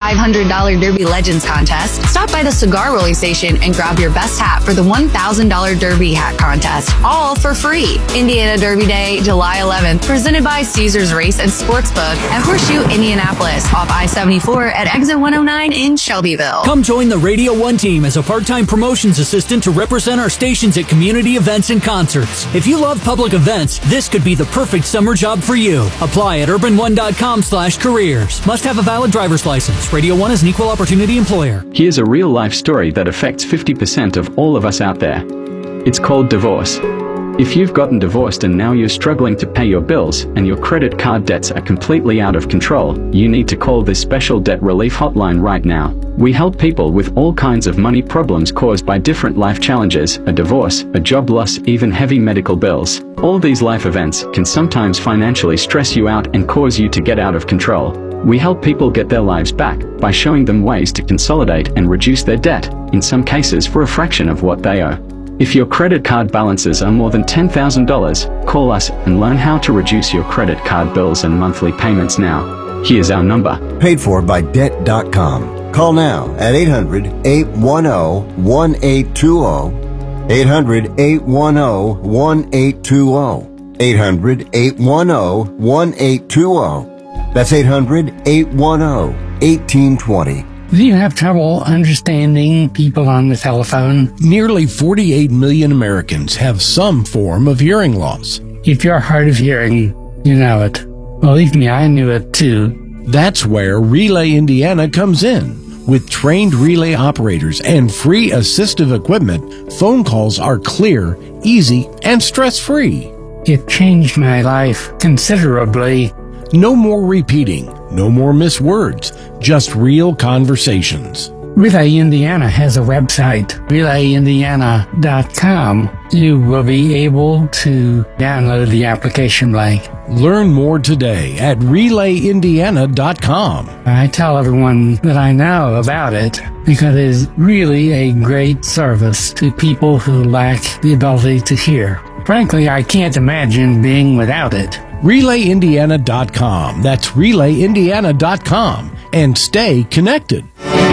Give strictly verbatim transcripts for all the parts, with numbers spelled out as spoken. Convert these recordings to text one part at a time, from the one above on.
five hundred dollars Derby Legends contest, stop by the cigar rolling station and grab your best hat for the one thousand dollars Derby hat contest, all for free. Indiana Derby Day, July eleventh, presented by Caesars Race and Sportsbook at Horseshoe, Indianapolis, off I seventy-four at exit one oh nine in Shelbyville. Come join the Radio one team as a part-time promotions assistant to represent our stations at community events and concerts. If you love public events, this could be the perfect summer job for you. Apply at urban one dot com slash careers. Must have a valid driver's license. Radio one is an equal opportunity employer. Here's a real-life story that affects fifty percent of all of us out there. It's called divorce. If you've gotten divorced and now you're struggling to pay your bills and your credit card debts are completely out of control, you need to call this special debt relief hotline right now. We help people with all kinds of money problems caused by different life challenges, a divorce, a job loss, even heavy medical bills. All these life events can sometimes financially stress you out and cause you to get out of control. We help people get their lives back by showing them ways to consolidate and reduce their debt, in some cases for a fraction of what they owe. If your credit card balances are more than ten thousand dollars, call us and learn how to reduce your credit card bills and monthly payments now. Here's our number. Paid for by debt dot com. Call now at eight hundred, eight one zero, one eight two zero. eight hundred, eight one zero, one eight two zero. eight hundred, eight one zero, one eight two zero. That's eight hundred, eight one zero, one eight two zero. Do you have trouble understanding people on the telephone? Nearly forty-eight million Americans have some form of hearing loss. If you're hard of hearing, you know it. Believe me, I knew it too. That's where Relay Indiana comes in. With trained relay operators and free assistive equipment, phone calls are clear, easy, and stress-free. It changed my life considerably. No more repeating, no more miswords, just real conversations. Relay Indiana has a website, relay indiana dot com. You will be able to download the application link. Learn more today at relay indiana dot com. I tell everyone that I know about it because it is really a great service to people who lack the ability to hear. Frankly, I can't imagine being without it. relay indiana dot com. That's relay indiana dot com. And stay connected.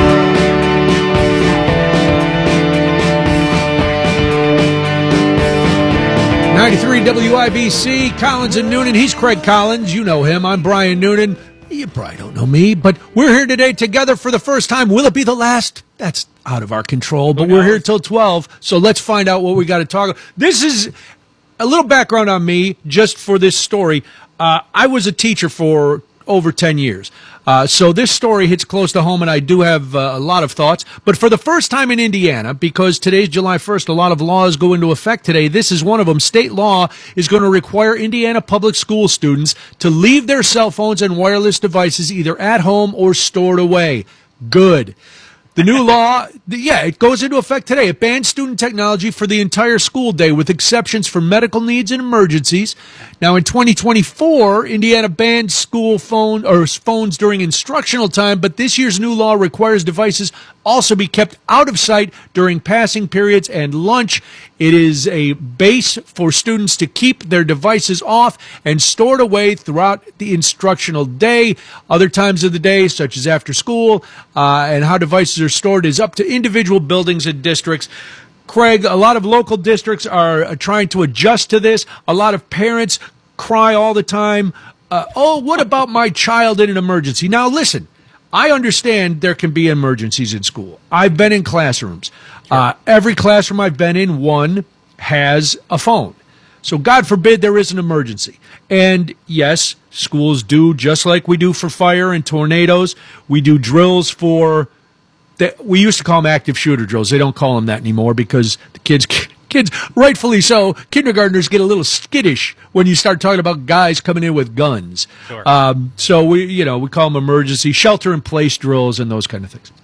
ninety-three W I B C, Collins and Noonan. He's Craig Collins. You know him. I'm Brian Noonan. You probably don't know me, but we're here today together for the first time. Will it be the last? That's out of our control, but we're here till twelve, so let's find out what we got to talk about. This is a little background on me, just for this story. Uh, I was a teacher for over ten years. Uh, so this story hits close to home, and I do have uh, a lot of thoughts. But for the first time in Indiana, because today's July first, a lot of laws go into effect today. This is one of them. State law is going to require Indiana public school students to leave their cell phones and wireless devices either at home or stored away. Good. The new law, yeah, it goes into effect today. It bans student technology for the entire school day with exceptions for medical needs and emergencies. Now, in twenty twenty-four, Indiana banned school phone or phones during instructional time, but this year's new law requires devices also be kept out of sight during passing periods and lunch. It is a base for students to keep their devices off and stored away throughout the instructional day. Other times of the day, such as after school, uh, and how devices are stored is up to individual buildings and districts. Craig, a lot of local districts are trying to adjust to this. A lot of parents cry all the time, uh, oh, what about my child in an emergency? Now, listen, I understand there can be emergencies in school. I've been in classrooms. Uh, every classroom I've been in, one has a phone. So God forbid there is an emergency. And yes, schools do, just like we do for fire and tornadoes, we do drills for... That we used to call them active shooter drills. They don't call them that anymore because the kids, kids, rightfully so, kindergartners get a little skittish when you start talking about guys coming in with guns. Sure. Um, so we, you know, we call them emergency shelter-in-place drills and those kind of things.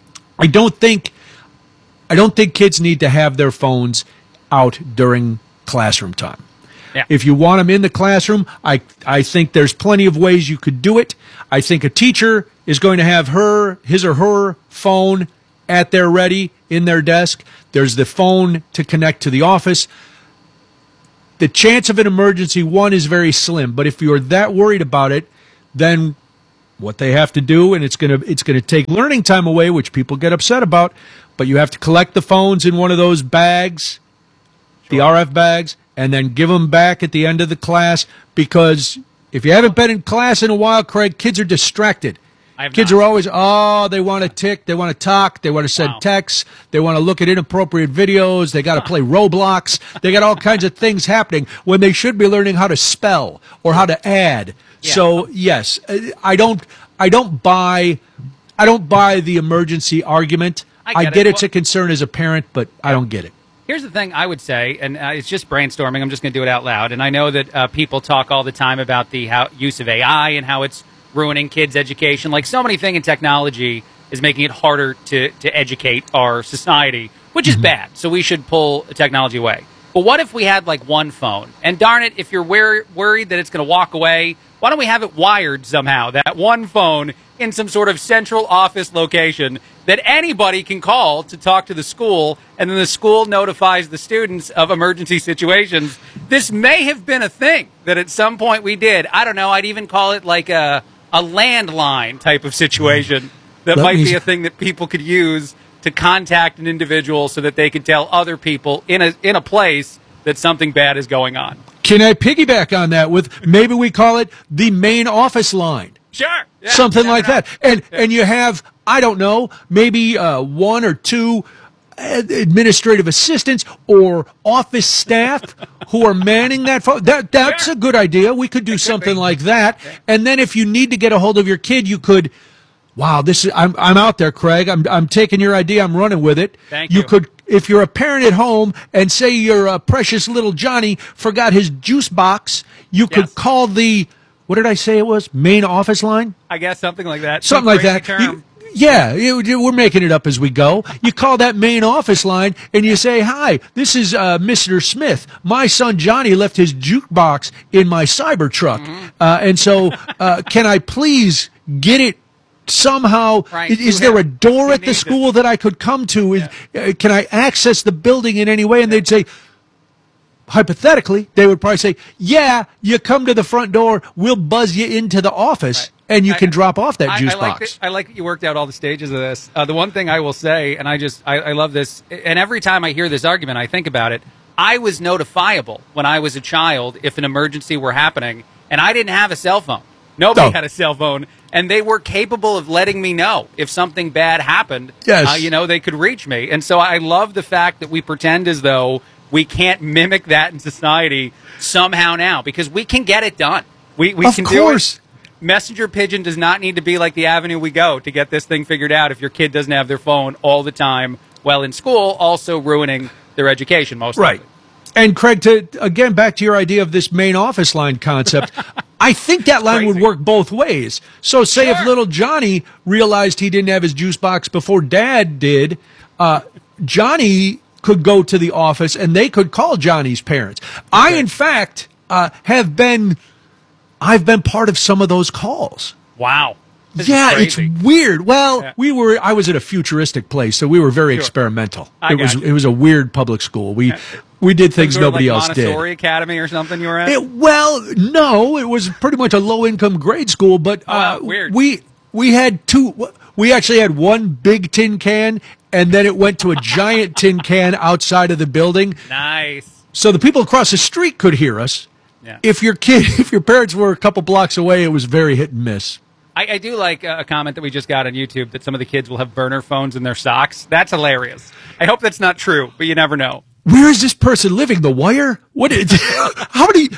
I don't think, I don't think kids need to have their phones out during classroom time. Yeah. If you want them in the classroom, I I think there's plenty of ways you could do it. I think a teacher is going to have her, his or her phone at their ready in their desk. There's the phone to connect to the office. The chance of an emergency, one, is very slim. But if you're that worried about it, then what they have to do, and it's going to it's going to take learning time away, which people get upset about. But you have to collect the phones in one of those bags, sure. the R F bags, and then give them back at the end of the class, because if you haven't been in class in a while, Craig, kids are distracted. Kids not. are always, oh, they want to tick, they want to talk, they want to send wow. texts, they want to look at inappropriate videos, they got to play Roblox, they got all kinds of things happening when they should be learning how to spell or how to add. Yeah. So, yes, I don't I don't buy I don't buy the emergency argument. I get, I get it. it's well, a concern as a parent, but yeah. I don't get it. Here's the thing I would say, and uh, it's just brainstorming, I'm just going to do it out loud, and I know that uh, people talk all the time about the how, use of A I and how it's ruining kids' education. Like, so many things in technology is making it harder to, to educate our society, which is mm-hmm. bad. So we should pull technology away. But what if we had, like, one phone? And darn it, if you're wor- worried that it's going to walk away, why don't we have it wired somehow, that one phone in some sort of central office location that anybody can call to talk to the school, and then the school notifies the students of emergency situations? This may have been a thing that at some point we did. I don't know. I'd even call it like a... a landline type of situation that Let might be a thing that people could use to contact an individual so that they could tell other people in a in a place that something bad is going on. Can I piggyback on that with maybe we call it the main office line? Sure. Yeah, Something like know. that. And yeah. and you have, I don't know, maybe uh, one or two administrative assistants or office staff who are manning that phone. That that's sure. a good idea. We could do it something could like that. Okay. And then if you need to get a hold of your kid, you could. Wow, this is I'm I'm out there, Craig. I'm I'm taking your idea. I'm running with it. Thank you. You could, if you're a parent at home and say your uh, precious little Johnny forgot his juice box, you could yes. call the, what did I say it was? Main office line? I guess something like that. Something like that. You, Yeah, it, we're making it up as we go. You call that main office line and you say, hi, this is uh, Mister Smith. My son Johnny left his jukebox in my Cybertruck. Mm-hmm. Uh, and so uh, can I please get it somehow? Right. Is, is there a door at the school that I could come to? Is, yeah. uh, can I access the building in any way? And they'd say, hypothetically, they would probably say, yeah, you come to the front door, we'll buzz you into the office. Right. And you can I, drop off that juice I, I like box. That, I like that you worked out all the stages of this. Uh, the one thing I will say, and I just, I, I love this, and every time I hear this argument, I think about it. I was notifiable when I was a child if an emergency were happening, and I didn't have a cell phone. Nobody no. had a cell phone, and they were capable of letting me know if something bad happened. Yes. Uh, you know, they could reach me. And so I love the fact that we pretend as though we can't mimic that in society somehow now, because we can get it done. We, we of can course. do it. Messenger Pigeon does not need to be like the avenue we go to get this thing figured out if your kid doesn't have their phone all the time while in school, also ruining their education most right. likely. And Craig, to again, back to your idea of this main office line concept, I think that line Crazy. would work both ways. So say sure. if little Johnny realized he didn't have his juice box before Dad did, uh, Johnny could go to the office and they could call Johnny's parents. Okay. I, in fact, uh, have been... I've been part of some of those calls. Wow. This yeah, it's weird. Well, yeah. we were I was at a futuristic place, so we were very sure. experimental. I it was you. it was a weird public school. We yeah. we did things sort of nobody like else did. Montessori Academy or something you were at? It, well, no, it was pretty much a low-income grade school, but oh, wow, uh, weird. we we had two we actually had one big tin can and then it went to a giant tin can outside of the building. Nice. So the people across the street could hear us. Yeah. If your kid, if your parents were a couple blocks away, it was very hit and miss. I, I do like a comment that we just got on YouTube that some of the kids will have burner phones in their socks. That's hilarious. I hope that's not true, but you never know. Where is this person living? The Wire? What? Is, how many?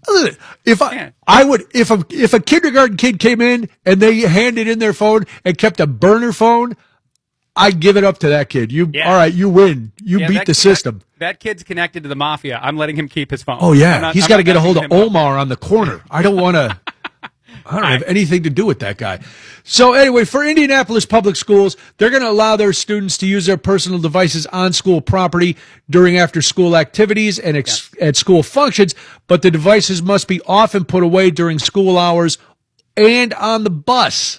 If I, yeah. I would, if a if a kindergarten kid came in and they handed in their phone and kept a burner phone, I'd give it up to that kid. You yeah. all right? You win. You yeah, beat that, the system. That, that kid's connected to the mafia. I'm letting him keep his phone. Oh yeah, not, he's got to get a hold of Omar up. on the corner. I don't want to. I don't I, have anything to do with that guy. So anyway, for Indianapolis Public Schools, they're going to allow their students to use their personal devices on school property during after-school activities and ex- yeah. at school functions, but the devices must be off and put away during school hours and on the bus.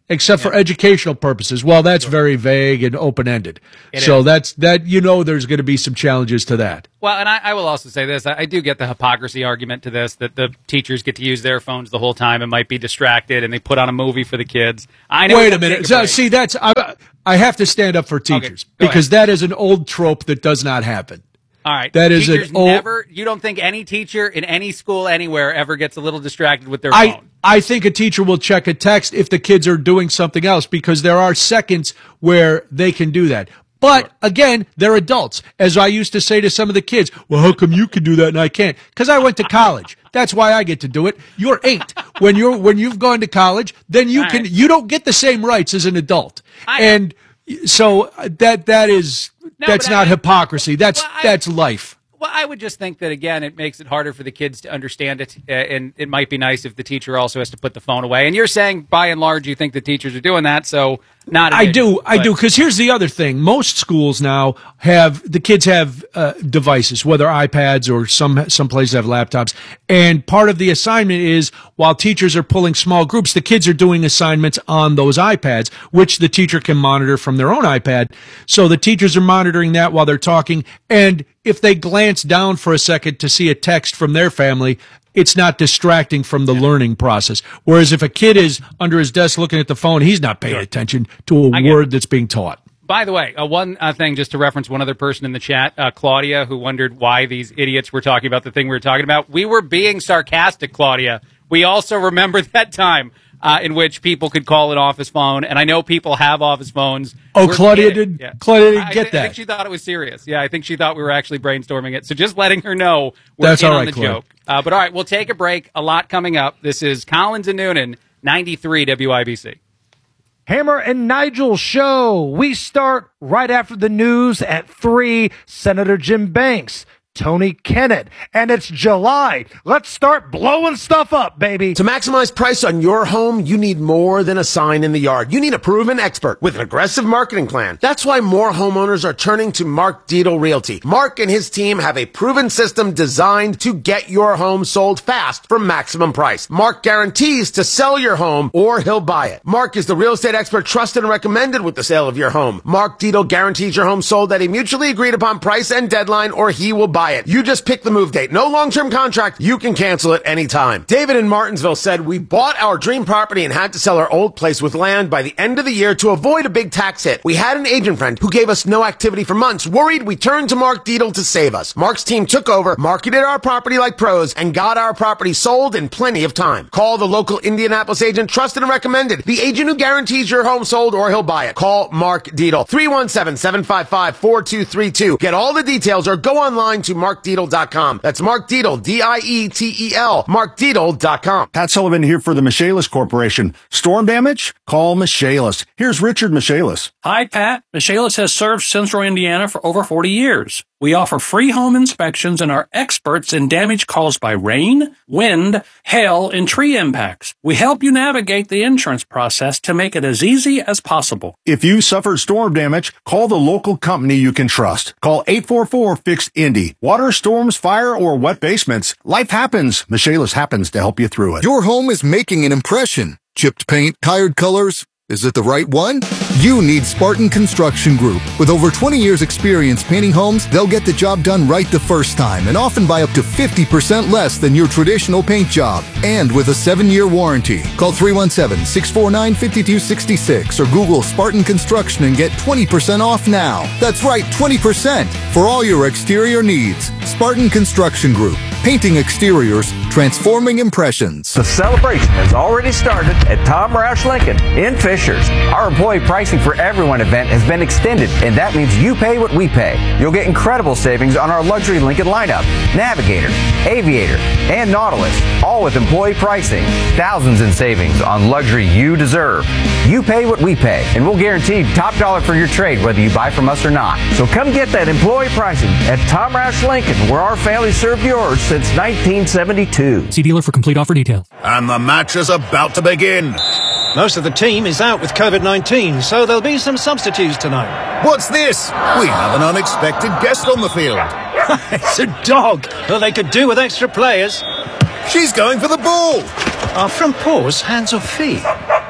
except for educational purposes. Well, that's very vague and open-ended. It so is. that's that. You know, there's going to be some challenges to that. Well, and I, I will also say this. I, I do get the hypocrisy argument to this, that the teachers get to use their phones the whole time and might be distracted, and they put on a movie for the kids. I know. Wait a minute. So, see, that's I, I have to stand up for teachers Okay, because that is an old trope that does not happen. All right. That is Teachers an old. never. You don't think any teacher in any school anywhere ever gets a little distracted with their I, phone? I think a teacher will check a text if the kids are doing something else because there are seconds where they can do that. But again, they're adults. As I used to say to some of the kids, well, how come you can do that and I can't? Because I went to college. That's why I get to do it. You're eight. When you're when you've gone to college, then you All can right. you don't get the same rights as an adult. I- and so that that is No, that's but I not mean- hypocrisy. That's Well, I- that's life. Well, I would just think that, again, it makes it harder for the kids to understand it, uh, and it might be nice if the teacher also has to put the phone away. And you're saying, by and large, you think the teachers are doing that, so not an I issue, do, I but- do, because here's the other thing. Most schools now have, the kids have uh, devices, whether iPads or some some places have laptops. And part of the assignment is, while teachers are pulling small groups, the kids are doing assignments on those iPads, which the teacher can monitor from their own iPad. So the teachers are monitoring that while they're talking. And if they glance down for a second to see a text from their family, it's not distracting from the learning process. Whereas if a kid is under his desk looking at the phone, he's not paying attention to a I get word that's being taught. By the way, uh, one uh, thing just to reference one other person in the chat, uh, Claudia, who wondered why these idiots were talking about the thing we were talking about. We were being sarcastic, Claudia. We also remember that time uh, in which people could call an office phone, and I know people have office phones. Oh, We're Claudia kidding. did- Claudia didn't I, get I, that. I think she thought it was serious. Yeah, I think she thought we were actually brainstorming it. So just letting her know we're That's in all on right, the Claudia. joke. Uh, but all right, we'll take a break. A lot coming up. This is Collins and Noonan, ninety-three W I B C. Hammer and Nigel show. We start right after the news at three. Senator Jim Banks, Tony Kennett, and it's July. Let's start blowing stuff up, baby. To maximize price on your home, you need more than a sign in the yard. You need a proven expert with an aggressive marketing plan. That's why more homeowners are turning to Mark Dietel Realty. Mark and his team have a proven system designed to get your home sold fast for maximum price. Mark guarantees to sell your home or he'll buy it. Mark is the real estate expert trusted and recommended with the sale of your home. Mark Dietel guarantees your home sold at a mutually agreed upon price and deadline or he will buy it. You just pick the move date. No long-term contract. You can cancel it anytime. David in Martinsville said, we bought our dream property and had to sell our old place with land by the end of the year to avoid a big tax hit. We had an agent friend who gave us no activity for months. Worried, we turned to Mark Dietel to save us. Mark's team took over, marketed our property like pros, and got our property sold in plenty of time. Call the local Indianapolis agent, trusted and recommended. The agent who guarantees your home sold or he'll buy it. Call Mark Dietel. three one seven, seven five five, four two three two. Get all the details or go online to mark dietel dot com. That's Mark Dietel, D I E T E L, mark dietel dot com. Pat Sullivan here for the Michaelis Corporation. Storm damage? Call Michaelis. Here's Richard Michaelis. Hi, Pat. Michaelis has served Central Indiana for over forty years. We offer free home inspections and are experts in damage caused by rain, wind, hail, and tree impacts. We help you navigate the insurance process to make it as easy as possible. If you suffered storm damage, call the local company you can trust. Call eight four four, fix Indy. Water, storms, fire, or wet basements. Life happens. Michaelis happens to help you through it. Your home is making an impression. Chipped paint, tired colors. Is it the right one? You need Spartan Construction Group. With over twenty years experience painting homes, they'll get the job done right the first time and often by up to fifty percent less than your traditional paint job. And with a seven-year warranty. Call three one seven, six four nine, five two six six or Google Spartan Construction and get twenty percent off now. That's right, twenty percent for all your exterior needs. Spartan Construction Group. Painting exteriors, transforming impressions. The celebration has already started at Tom Roush Lincoln in Fishers. Our employee pricing for everyone event has been extended, and that means you pay what we pay. You'll get incredible savings on our luxury Lincoln lineup, Navigator, Aviator, and Nautilus, all with employee pricing. Thousands in savings on luxury you deserve. You pay what we pay, and we'll guarantee top dollar for your trade whether you buy from us or not. So come get that employee pricing at Tom Roush Lincoln, where our family served yours since nineteen seventy-two. See dealer for complete offer details. And the match is about to begin. Most of the team is out with COVID nineteen, so there'll be some substitutes tonight. What's this? We have an unexpected guest on the field. It's a dog. Well, they could do with extra players. She's going for the ball. Are front paws hands or feet?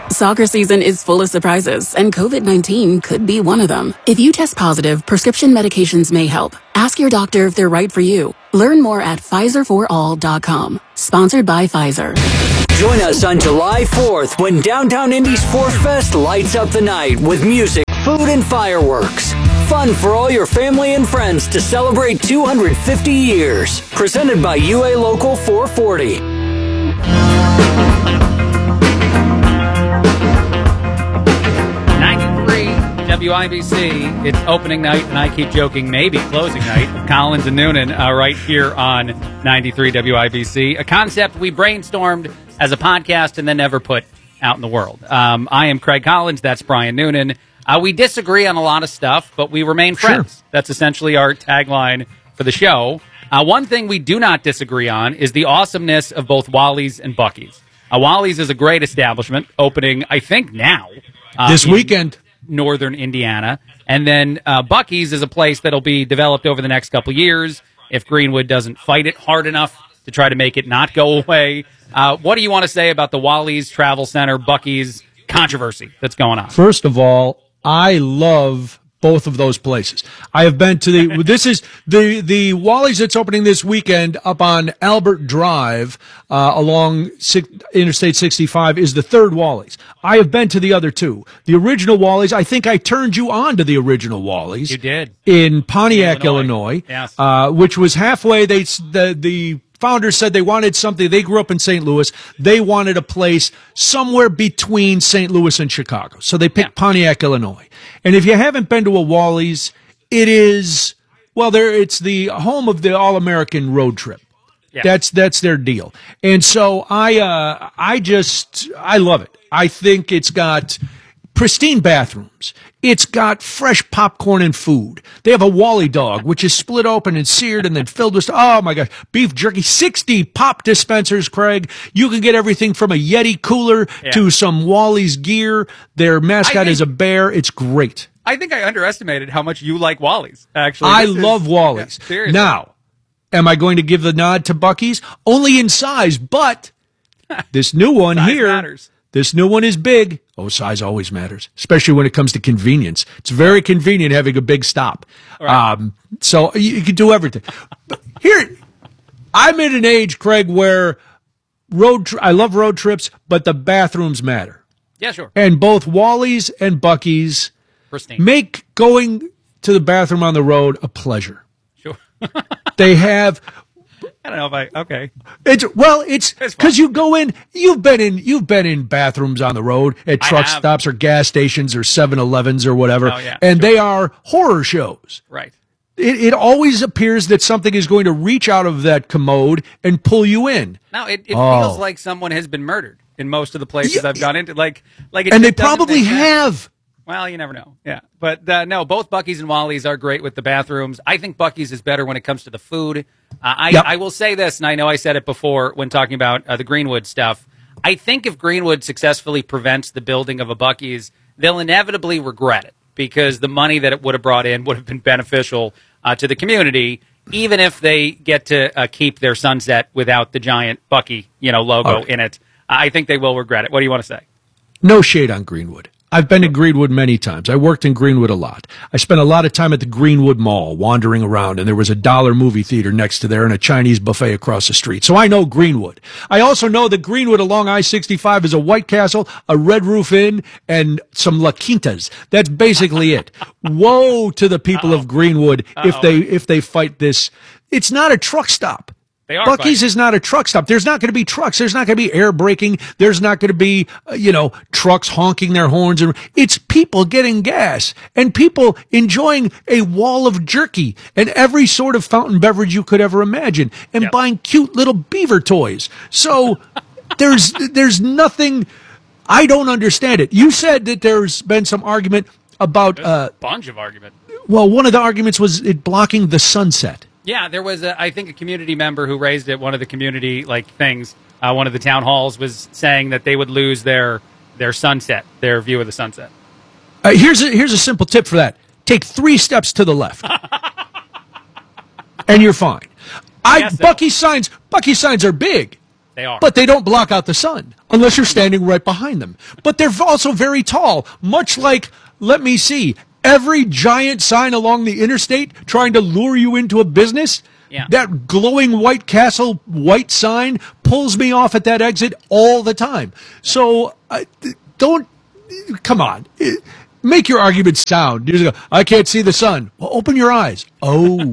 Soccer season is full of surprises, and COVID nineteen could be one of them. If you test positive, prescription medications may help. Ask your doctor if they're right for you. Learn more at Pfizer for all dot com. Sponsored by Pfizer. Join us on July fourth when Downtown Indy's Fourth Fest lights up the night with music, food, and fireworks. Fun for all your family and friends to celebrate two hundred fifty years. Presented by U A Local four forty. W I B C, it's opening night, and I keep joking, maybe closing night, of Collins and Noonan uh, right here on ninety-three W I B C, a concept we brainstormed as a podcast and then never put out in the world. Um, I am Craig Collins, that's Brian Noonan. Uh, we disagree on a lot of stuff, but we remain friends. Sure. That's essentially our tagline for the show. Uh, one thing we do not disagree on is the awesomeness of both Wally's and Buc-ee's. Uh, Wally's is a great establishment, opening, I think, now. Uh, this weekend. Northern Indiana. And then uh, Buc-ee's is a place that'll be developed over the next couple years if Greenwood doesn't fight it hard enough to try to make it not go away. Uh, what do you want to say about the Wally's Travel Center, Buc-ee's controversy that's going on? First of all, I love both of those places. I have been to the, this is the, the Wally's that's opening this weekend up on Albert Drive, uh, along six, Interstate sixty-five is the third Wally's. I have been to the other two. The original Wally's, I think I turned you on to the original Wally's. You did. In Pontiac, Illinois, Illinois yes. uh, which was halfway, they, the, the, founders said they wanted something. They grew up in Saint Louis. They wanted a place somewhere between Saint Louis and Chicago. So they picked yeah. Pontiac, Illinois. And if you haven't been to a Wally's, it is, well, there it's the home of the All-American road trip. Yeah. That's that's their deal. And so I uh, I just I love it. I think it's got pristine bathrooms. It's got fresh popcorn and food. They have a Wally dog, which is split open and seared and then filled with, oh my gosh, beef jerky, sixty pop dispensers, Craig. You can get everything from a Yeti cooler yeah. to some Wally's gear. Their mascot think, is a bear. It's great. I think I underestimated how much you like Wally's, actually. I this love is, Wally's. Yeah, seriously. Now, am I going to give the nod to Buc-ee's? Only in size, but this new one size here. Matters. This new one is big. Oh, size always matters, especially when it comes to convenience. It's very convenient having a big stop. Right. Um, so you, you can do everything. But here, I'm in an age, Craig, where road. Tri- I love road trips, but the bathrooms matter. Yeah, sure. And both Wally's and Buc-ee's Pristine. Make going to the bathroom on the road a pleasure. Sure. They have. I don't know if I okay. It's well, it's because you go in. You've been in. You've been in bathrooms on the road at truck stops or gas stations or seven elevens or whatever, oh, yeah, and sure. they are horror shows. Right. It, it always appears that something is going to reach out of that commode and pull you in. Now it, it oh. feels like someone has been murdered in most of the places yeah, I've gone into. Like like, it and they just doesn't probably make sense. have. Well, you never know. Yeah. But uh, no, both Buc-ee's and Wally's are great with the bathrooms. I think Buc-ee's is better when it comes to the food. Uh, I, yep. I will say this, and I know I said it before when talking about uh, the Greenwood stuff. I think if Greenwood successfully prevents the building of a Buc-ee's, they'll inevitably regret it because the money that it would have brought in would have been beneficial uh, to the community, even if they get to uh, keep their Sunset without the giant Buc-ee, you know, logo right. in it. I think they will regret it. What do you want to say? No shade on Greenwood. I've been to Greenwood many times. I worked in Greenwood a lot. I spent a lot of time at the Greenwood Mall wandering around, and there was a dollar movie theater next to there and a Chinese buffet across the street. So I know Greenwood. I also know that Greenwood along I sixty-five is a White Castle, a Red Roof Inn, and some La Quintas. That's basically it. Woe to the people Uh-oh. of Greenwood Uh-oh. if they if they fight this. It's not a truck stop. They are Buc-ee's fighting. is not a truck stop. There's not going to be trucks. There's not going to be air braking. There's not going to be, uh, you know, trucks honking their horns. And it's people getting gas and people enjoying a wall of jerky and every sort of fountain beverage you could ever imagine and yep. buying cute little beaver toys. So there's there's nothing. I don't understand it. You said that there's been some argument about. There's Uh, a bunch of argument. well, one of the arguments was it blocking the sunset. Yeah, there was, a, I think, a community member who raised it. One of the community like things, uh, one of the town halls was saying that they would lose their their sunset, their view of the sunset. Uh, here's a, here's a simple tip for that: take three steps to the left, and you're fine. I, I so. Buc-ee's signs, Buc-ee's signs are big. They are. But they don't block out the sun unless you're standing right behind them. But they're also very tall, much like, let me see, every giant sign along the interstate trying to lure you into a business. Yeah. That glowing White Castle white sign pulls me off at that exit all the time. So uh, don't, come on, make your argument sound. You just go, I can't see the sun. Well, open your eyes. Oh,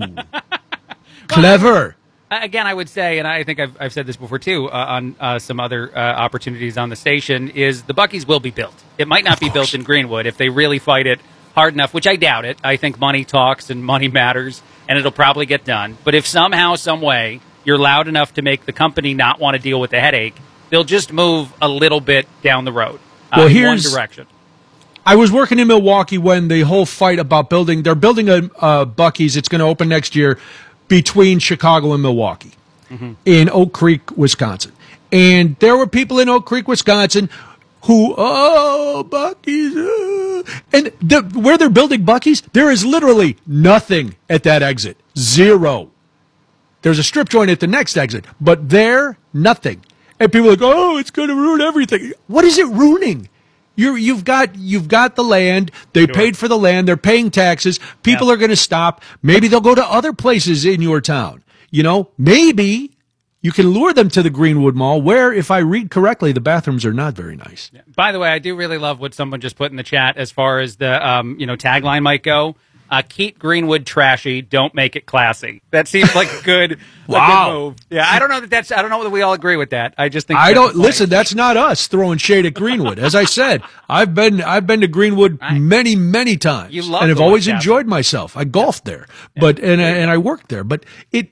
clever. Again, I would say, and I think I've, I've said this before too, uh, on uh, some other uh, opportunities on the station, is the Buc-ee's will be built. It might not be built in Greenwood if they really fight it hard enough, which I doubt it. I think money talks and money matters, and it'll probably get done. But if somehow, some way, you're loud enough to make the company not want to deal with the headache, they'll just move a little bit down the road uh, well, in here's, one direction. I was working in Milwaukee when the whole fight about building, they're building a uh, Buc-ee's. It's going to open next year between Chicago and Milwaukee. Mm-hmm. In Oak Creek, Wisconsin. And there were people in Oak Creek, Wisconsin who, oh, Buc-ee's. Uh, and the, where they're building Buc-ee's, there is literally nothing at that exit. Zero. There's a strip joint at the next exit, but there, nothing. And people are like, oh, it's going to ruin everything. What is it ruining? You're, you've got you've got the land. They sure. paid for the land. They're paying taxes. People yeah. are going to stop. Maybe they'll go to other places in your town. You know, maybe you can lure them to the Greenwood Mall where, if I read correctly, the bathrooms are not very nice. Yeah. By the way, I do really love what someone just put in the chat as far as the, um, you know, tagline might go. Uh, keep Greenwood trashy, don't make it classy. That seems like a good, wow. a good move. Yeah, I don't know that that's, I don't know that we all agree with that. I just think I don't, listen, that's not us throwing shade at Greenwood. As I said, I've been, I've been to Greenwood right. many, many times. You love and have always Castle. enjoyed myself. I golfed there, yeah. but, and, and I worked there, but it,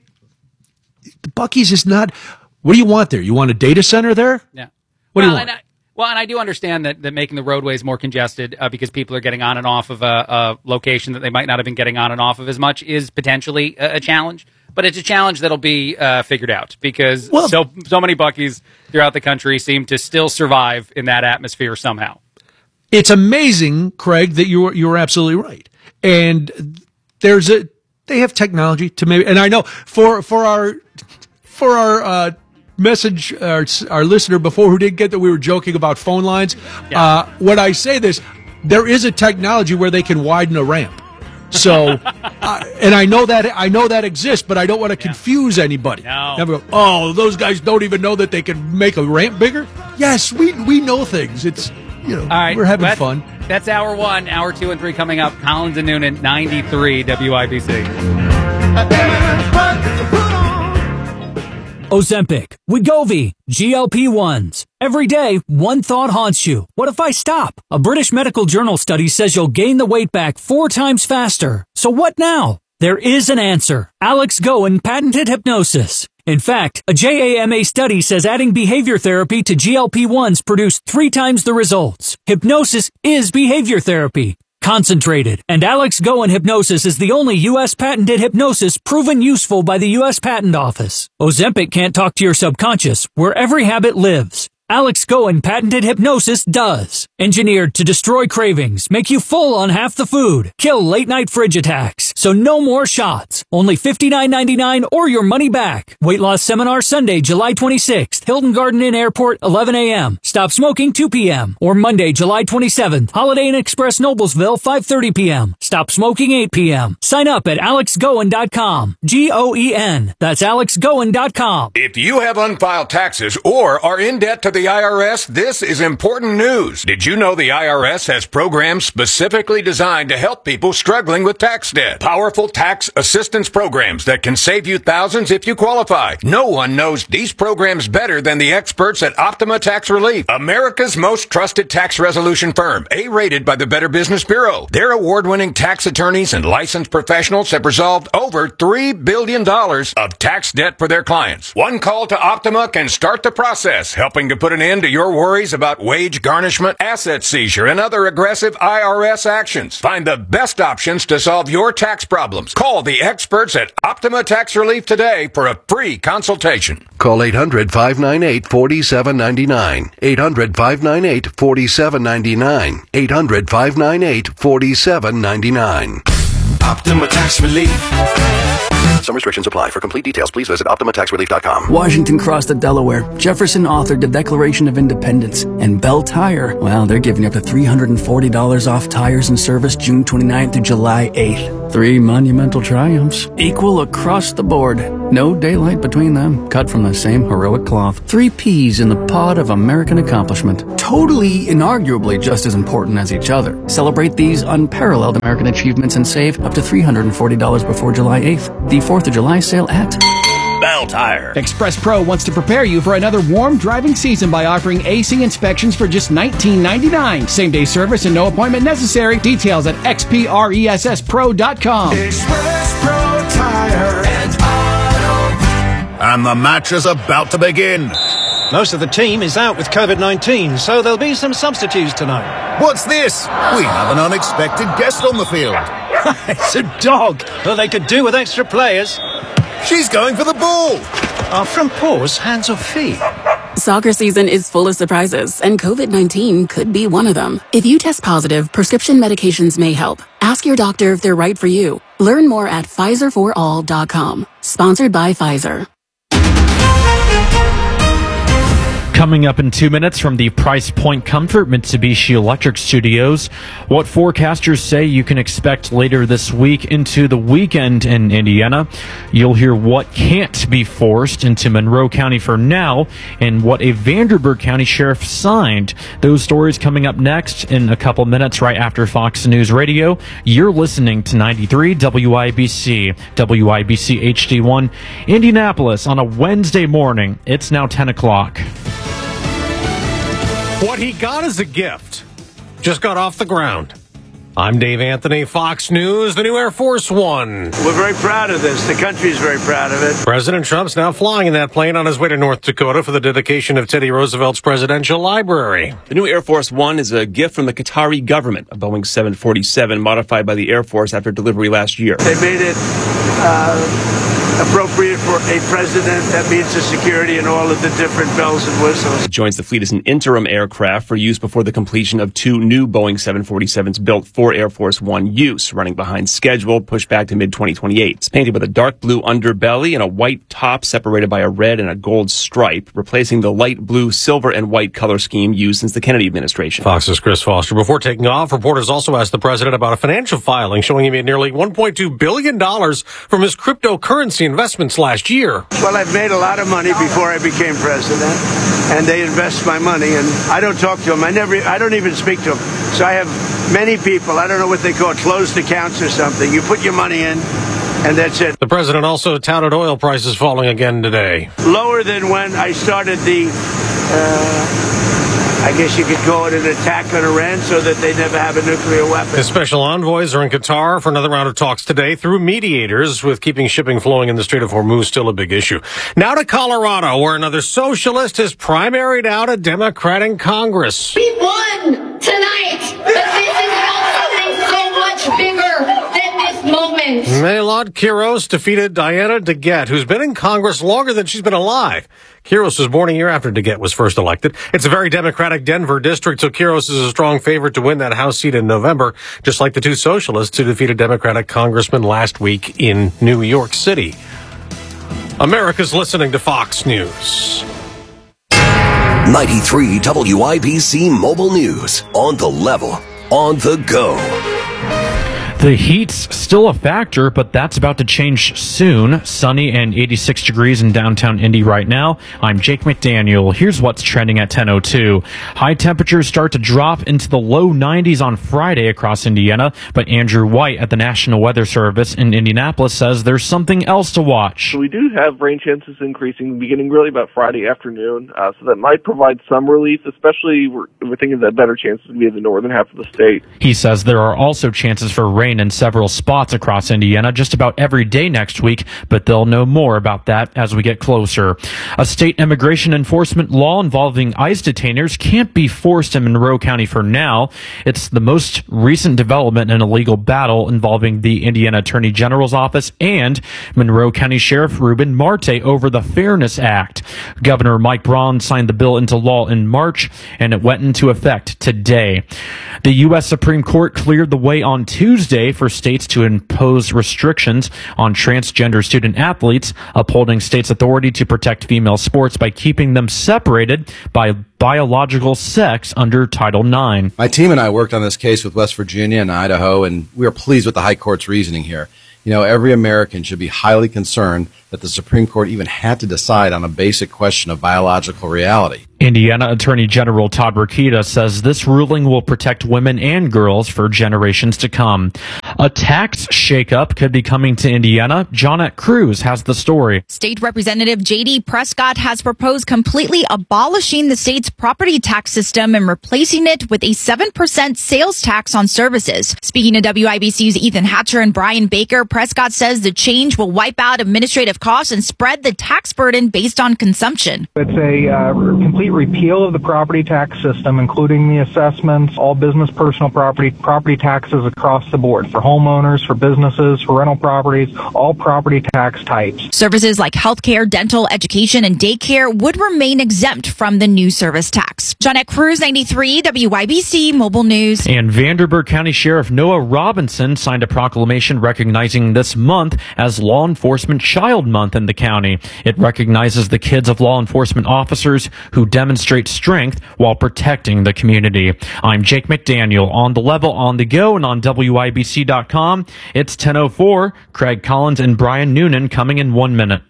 the Buc-ee's is not. What do you want there? You want a data center there? Yeah. What well, do you want? And I, well, and I do understand that, that making the roadways more congested uh, because people are getting on and off of a, a location that they might not have been getting on and off of as much is potentially a, a challenge. But it's a challenge that'll be uh, figured out because well, so so many Buc-ee's throughout the country seem to still survive in that atmosphere somehow. It's amazing, Craig, that you were you were absolutely right. And there's a. They have technology to maybe, and I know for for our for our uh, message, our, our listener before who didn't get that we were joking about phone lines. Yeah. Uh, when I say this, there is a technology where they can widen a ramp. So, uh, and I know that I know that exists, but I don't want to confuse yeah. anybody. No. Never go, oh, those guys don't even know that they can make a ramp bigger. Yes, we we know things. It's you know, all right, we're having that's, fun. That's hour one, hour two and three coming up. Collins and Noonan, ninety-three W I B C. Ozempic, Wegovy, G L P ones. Every day, one thought haunts you. What if I stop? A British medical journal study says you'll gain the weight back four times faster. So what now? There is an answer. Alex Goen patented hypnosis. In fact, a J A M A study says adding behavior therapy to G L P ones produced three times the results. Hypnosis is behavior therapy. Concentrated. And Alex Goen Hypnosis is the only U S patented hypnosis proven useful by the U S Patent Office. Ozempic can't talk to your subconscious, where every habit lives. Alex Goen patented hypnosis does. Engineered to destroy cravings, make you full on half the food, kill late night fridge attacks. So no more shots. Only fifty-nine ninety-nine or your money back. Weight loss seminar Sunday, July twenty-sixth. Hilton Garden Inn Airport, eleven a.m. Stop smoking, two p.m. Or Monday, July twenty-seventh. Holiday Inn Express Noblesville, five thirty p.m. Stop smoking, eight p.m. Sign up at alex goen dot com. G O E N. That's alex goen dot com. If you have unfiled taxes or are in debt to the I R S, this is important news. Did you know the I R S has programs specifically designed to help people struggling with tax debt? Powerful tax assistance programs that can save you thousands if you qualify. No one knows these programs better than the experts at Optima Tax Relief, America's most trusted tax resolution firm, A-rated by the Better Business Bureau. Their award-winning tax attorneys and licensed professionals have resolved over three billion dollars of tax debt for their clients. One call to Optima can start the process, helping to put an end to your worries about wage garnishment, asset seizure, and other aggressive I R S actions. Find the best options to solve your tax problems. Call the experts at Optima Tax Relief today for a free consultation. Call eight hundred, five nine eight, four seven nine nine. eight hundred, five nine eight, four seven nine nine. eight hundred, five nine eight, four seven nine nine. Optima Tax Relief. Some restrictions apply. For complete details, please visit Optima Tax Relief dot com. Washington crossed the Delaware. Jefferson authored the Declaration of Independence. And Bell Tire, well, they're giving up to three hundred forty dollars off tires and service June twenty-ninth through July eighth. Three monumental triumphs. Equal across the board. No daylight between them. Cut from the same heroic cloth. Three peas in the pod of American accomplishment. Totally, inarguably just as important as each other. Celebrate these unparalleled American achievements and save up to three hundred forty dollars before July eighth. The fourth of July sale at Bell Tire. Express Pro wants to prepare you for another warm driving season by offering A C inspections for just nineteen ninety-nine dollars. Same day service and no appointment necessary. Details at x p ress pro dot com. Express Pro Tire and Auto. And the match is about to begin. Most of the team is out with COVID nineteen, so there'll be some substitutes tonight. What's this? We have an unexpected guest on the field. It's a dog. Well, they could do with extra players. She's going for the ball. Are front paws hands or feet? Soccer season is full of surprises, and COVID nineteen could be one of them. If you test positive, prescription medications may help. Ask your doctor if they're right for you. Learn more at Pfizer for all dot com. Sponsored by Pfizer. Coming up in two minutes from the Price Point Comfort Mitsubishi Electric Studios, what forecasters say you can expect later this week into the weekend in Indiana. You'll hear what can't be forced into Monroe County for now and what a Vanderburgh County sheriff signed. Those stories coming up next in a couple minutes right after Fox News Radio. You're listening to ninety-three W I B C, W I B C H D one, Indianapolis on a Wednesday morning. It's now ten o'clock. What he got as a gift just got off the ground. I'm Dave Anthony, Fox News, the new Air Force One. We're very proud of this. The country's very proud of it. President Trump's now flying in that plane on his way to North Dakota for the dedication of Teddy Roosevelt's presidential library. The new Air Force One is a gift from the Qatari government, a Boeing seven forty-seven modified by the Air Force after delivery last year. They made it uh, appropriate for a president that meets the security and all of the different bells and whistles. It joins the fleet as an interim aircraft for use before the completion of two new Boeing seven forty-sevens built for Air Force One use, running behind schedule, pushed back to mid twenty twenty-eight. It's painted with a dark blue underbelly and a white top separated by a red and a gold stripe, replacing the light blue, silver, and white color scheme used since the Kennedy administration. Fox's Chris Foster. Before taking off, reporters also asked the president about a financial filing showing he made nearly one point two billion dollars from his cryptocurrency investments last year. Well, I've made a lot of money before I became president, and they invest my money, and I don't talk to them. I never, I don't even speak to them. So I have many people, I don't know what they call it, closed accounts or something. You put your money in, and that's it. The president also touted oil prices falling again today. Lower than when I started the, uh, I guess you could call it an attack on Iran so that they never have a nuclear weapon. His special envoys are in Qatar for another round of talks today through mediators, with keeping shipping flowing in the Strait of Hormuz still a big issue. Now to Colorado, where another socialist has primaried out a Democrat in Congress. We won tonight, but this is about something so much bigger than this moment. Maylard Quiros defeated Diana DeGette, who's been in Congress longer than she's been alive. Quiros was born a year after DeGette was first elected. It's a very Democratic Denver district, so Quiros is a strong favorite to win that House seat in November, just like the two socialists who defeated Democratic congressman last week in New York City. America's listening to Fox News. ninety-three W I B C Mobile News. On the level. On the go. The heat's still a factor, but that's about to change soon. Sunny and eighty-six degrees in downtown Indy right now. I'm Jake McDaniel. Here's what's trending at ten oh two. High temperatures start to drop into the low nineties on Friday across Indiana, but Andrew White at the National Weather Service in Indianapolis says there's something else to watch. So we do have rain chances increasing beginning really about Friday afternoon, uh, so that might provide some relief, especially we're, we're thinking that better chances to be in the northern half of the state. He says there are also chances for rain in several spots across Indiana just about every day next week, but they'll know more about that as we get closer. A state immigration enforcement law involving ICE detainers can't be forced in Monroe County for now. It's the most recent development in a legal battle involving the Indiana Attorney General's office and Monroe County Sheriff Ruben Marte over the Fairness Act. Governor Mike Braun signed the bill into law in March, and it went into effect today. The U S Supreme Court cleared the way on Tuesday Tuesday for states to impose restrictions on transgender student athletes, upholding states' authority to protect female sports by keeping them separated by biological sex under Title nine. My team and I worked on this case with West Virginia and Idaho, and we are pleased with the High Court's reasoning here. You know, every American should be highly concerned that the Supreme Court even had to decide on a basic question of biological reality. Indiana Attorney General Todd Rokita says this ruling will protect women and girls for generations to come. A tax shakeup could be coming to Indiana. Johnette Cruz has the story. State Representative J D Prescott has proposed completely abolishing the state's property tax system and replacing it with a seven percent sales tax on services. Speaking to W I B C's Ethan Hatcher and Brian Baker, Prescott says the change will wipe out administrative costs and spread the tax burden based on consumption. It's a uh, complete repeal of the property tax system, including the assessments, all business personal property, property taxes across the board for homeowners, for businesses, for rental properties, all property tax types. Services like healthcare, dental, education, and daycare would remain exempt from the new service tax. Johnette Cruz, ninety-three, W I B C Mobile News. And Vanderburgh County Sheriff Noah Robinson signed a proclamation recognizing this month as Law Enforcement Child Month in the county. It recognizes the kids of law enforcement officers who demonstrate strength while protecting the community. I'm Jake McDaniel on The Level, on the go, and on W I B C dot com. It's ten oh four. Craig Collins and Brian Noonan coming in one minute.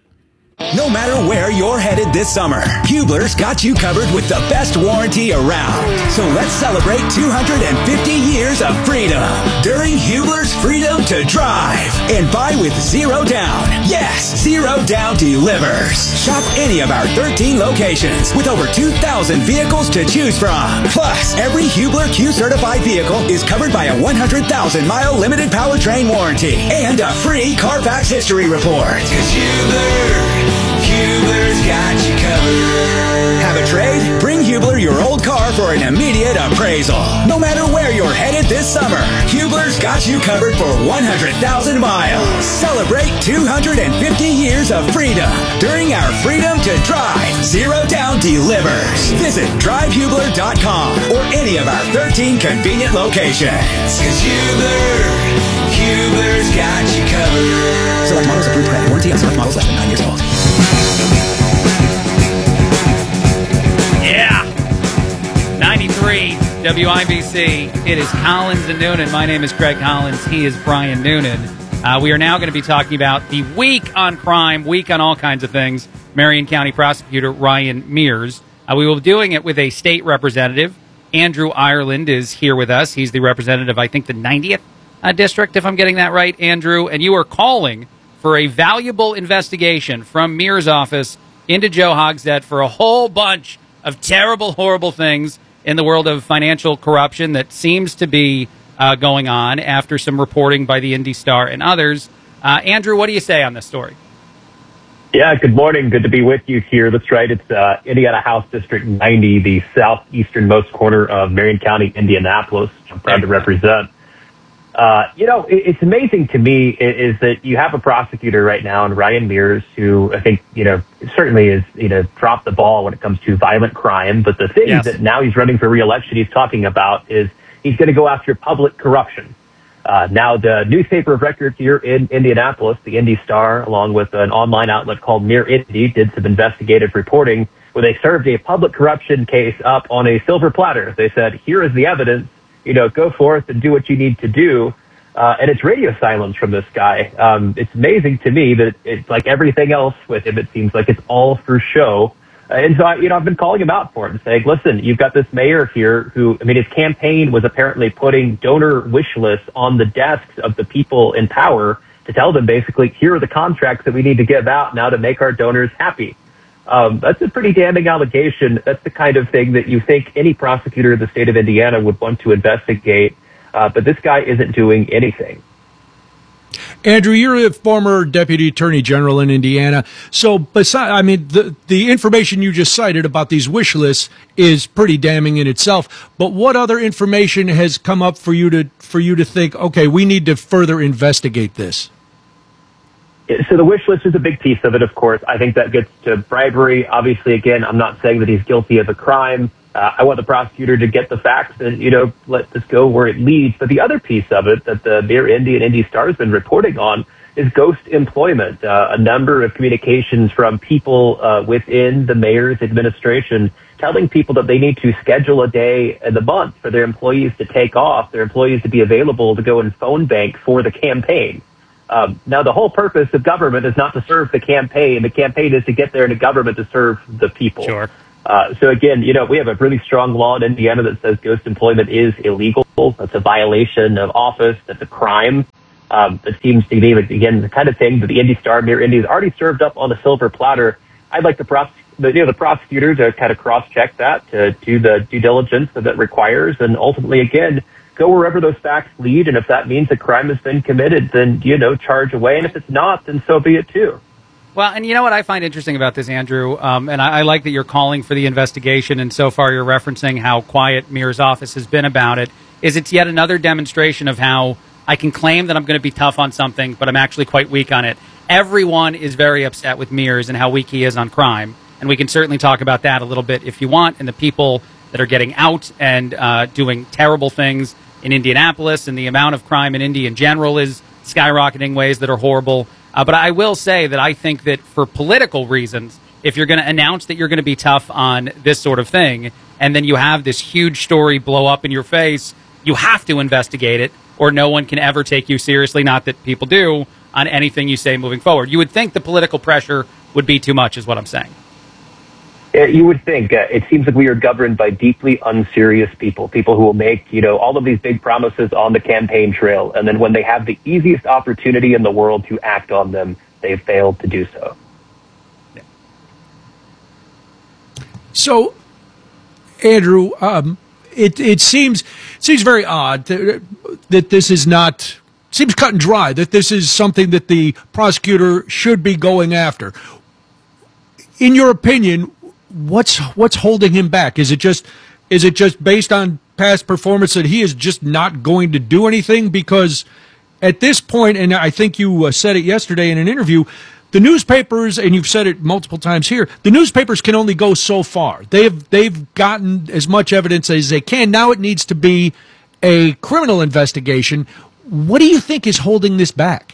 No matter where you're headed this summer, Hubler's got you covered with the best warranty around. So let's celebrate two hundred fifty years of freedom during Hubler's Freedom to Drive. And buy with zero down. Yes, zero down delivers. Shop any of our thirteen locations with over two thousand vehicles to choose from. Plus, every Hubler Q-certified vehicle is covered by a one hundred thousand mile limited powertrain warranty and a free Carfax history report. 'Cause Hubler... Hubler's got you covered. Have a trade? Bring Hubler your old car for an immediate appraisal. No matter where you're headed this summer, Hubler's got you covered for one hundred thousand miles. Celebrate two hundred fifty years of freedom during our Freedom to Drive Zero Down Delivers. Visit drive hubler dot com or any of our thirteen convenient locations. 'Cause Hubler, Hubler's got you covered. Select models approved credit. Warranty on select models less than nine years old. Yeah. ninety-three W I B C. It is Collins and Noonan. My name is Craig Collins. He is Brian Noonan. Uh, we are now going to be talking about the week on crime, week on all kinds of things. Marion County Prosecutor Ryan Mears. Uh, we will be doing it with a state representative. Andrew Ireland is here with us. He's the representative, I think, the ninetieth uh, district, if I'm getting that right, Andrew. And you are calling for a valuable investigation from Mears' office into Joe Hogsett for a whole bunch of terrible, horrible things in the world of financial corruption that seems to be uh, going on after some reporting by the Indy Star and others. Uh, Andrew, what do you say on this story? Yeah, good morning. Good to be with you here. That's right. It's uh, Indiana House District ninety, the southeasternmost corner of Marion County, Indianapolis. I'm proud to represent. Uh, you know, it, it's amazing to me is, is that you have a prosecutor right now in Ryan Mears who I think, you know, certainly is, you know, dropped the ball when it comes to violent crime. But the thing yes. that now he's running for re-election, he's talking about is he's going to go after public corruption. Uh, now, the newspaper of record here in Indianapolis, the Indy Star, along with an online outlet called Near Indy, did some investigative reporting where they served a public corruption case up on a silver platter. They said, here is the evidence. You know, go forth and do what you need to do. Uh, and it's radio silence from this guy. Um, it's amazing to me that it's like everything else with him. It seems like it's all for show. Uh, and so, I, you know, I've been calling him out for it and saying, listen, you've got this mayor here who, I mean, his campaign was apparently putting donor wish lists on the desks of the people in power to tell them basically, here are the contracts that we need to give out now to make our donors happy. Um, that's a pretty damning allegation. That's the kind of thing that you think any prosecutor in the state of Indiana would want to investigate. Uh, but this guy isn't doing anything. Andrew, you're a former deputy attorney general in Indiana. So, beside, I mean, the the information you just cited about these wish lists is pretty damning in itself. But what other information has come up for you to for you to think, okay, we need to further investigate this? So the wish list is a big piece of it, of course. I think that gets to bribery. Obviously, again, I'm not saying that he's guilty of a crime. Uh, I want the prosecutor to get the facts and, you know, let this go where it leads. But the other piece of it that the Mirror Indy and Indy Star has been reporting on is ghost employment. Uh, a number of communications from people uh, within the mayor's administration telling people that they need to schedule a day in the month for their employees to take off, their employees to be available to go and phone bank for the campaign. Um, now, the whole purpose of government is not to serve the campaign. The campaign is to get there into government to serve the people. Sure. Uh, so again, you know, we have a really strong law in Indiana that says ghost employment is illegal. That's a violation of office. That's a crime. Um, it seems to be, again, the kind of thing that the Indy Star, Mirror Indy has already served up on a silver platter. I'd like the, pros- the, you know, the prosecutor to kind of cross-check that, to do the due diligence that that requires, and ultimately, again, go wherever those facts lead. And if that means a crime has been committed, then, you know, charge away. And if it's not, then so be it too. Well, and you know what I find interesting about this, Andrew, um, and I, I like that you're calling for the investigation, and so far you're referencing how quiet Mirror's office has been about it, is it's yet another demonstration of how I can claim that I'm going to be tough on something, but I'm actually quite weak on it. Everyone is very upset with Mears and how weak he is on crime, and we can certainly talk about that a little bit if you want, and the people that are getting out and uh, doing terrible things in Indianapolis, and the amount of crime in Indy in general is skyrocketing ways that are horrible. Uh, but I will say that I think that for political reasons, if you're going to announce that you're going to be tough on this sort of thing, and then you have this huge story blow up in your face, you have to investigate it, or no one can ever take you seriously, not that people do, on anything you say moving forward. You would think the political pressure would be too much, is what I'm saying. Uh, You would think. Uh, it seems like we are governed by deeply unserious people, people who will make, you know, all of these big promises on the campaign trail, and then when they have the easiest opportunity in the world to act on them, they've failed to do so. So, Andrew, um, it it seems it seems very odd that, that this is not seems cut and dry, that this is something that the prosecutor should be going after. In your opinion, what's what's holding him back? Is it just is it just based on past performance that he is just not going to do anything? Because at this point, and I think you uh, said it yesterday in an interview, the newspapers, and you've said it multiple times here, the newspapers can only go so far. They've they've gotten as much evidence as they can. Now it needs to be a criminal investigation. What do you think is holding this back?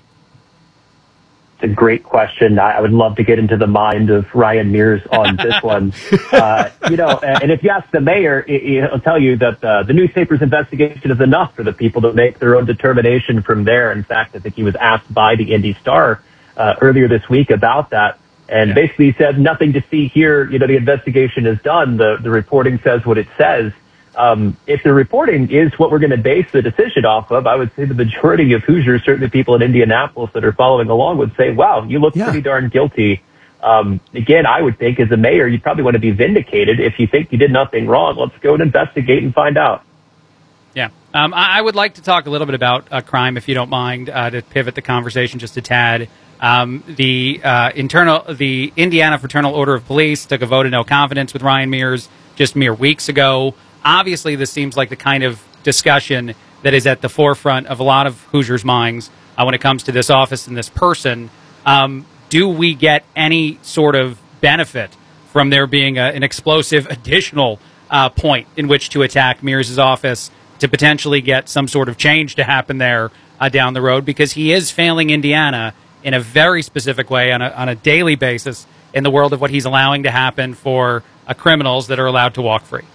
It's a great question. I I would love to get into the mind of Ryan Mears on this one. Uh, you know, and if you ask the mayor, he'll tell you that uh, the newspaper's investigation is enough for the people to make their own determination from there. In fact, I think he was asked by the Indy Star uh, earlier this week about that. And basically he said, nothing to see here. You know, the investigation is done. The, the reporting says what it says. Um, if the reporting is what we're going to base the decision off of, I would say the majority of Hoosiers, certainly people in Indianapolis that are following along, would say, wow, you look yeah. pretty darn guilty. Um, again, I would think as a mayor, you probably want to be vindicated. If you think you did nothing wrong, let's go and investigate and find out. Yeah. Um, I, I would like to talk a little bit about uh, crime, if you don't mind, uh, to pivot the conversation just a tad. Um, the uh, internal, the Indiana Fraternal Order of Police took a vote of no confidence with Ryan Mears just mere weeks ago. Obviously, this seems like the kind of discussion that is at the forefront of a lot of Hoosiers' minds uh, when it comes to this office and this person. Um, do we get any sort of benefit from there being a, an explosive additional uh, point in which to attack Mears' office to potentially get some sort of change to happen there uh, down the road? Because he is failing Indiana in a very specific way on a, on a daily basis in the world of what he's allowing to happen for uh, criminals that are allowed to walk free.